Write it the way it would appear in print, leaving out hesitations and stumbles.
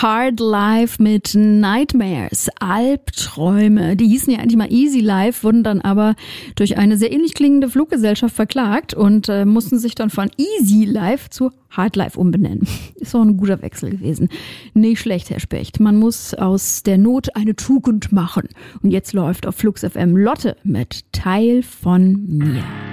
Hard Life mit Nightmares, Albträume. Die hießen ja eigentlich mal Easy Life, wurden dann aber durch eine sehr ähnlich klingende Fluggesellschaft verklagt und mussten sich dann von Easy Life zu Hard Life umbenennen. Ist auch ein guter Wechsel gewesen. Nicht schlecht, Herr Specht. Man muss aus der Not eine Tugend machen. Und jetzt läuft auf Flux FM Lotte mit Teil von mir.